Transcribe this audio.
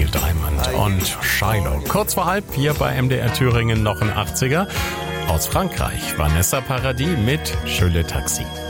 Diamond und Shiloh. Kurz vor halb hier bei MDR Thüringen noch ein 80er. Aus Frankreich Vanessa Paradis mit Je le Taxi.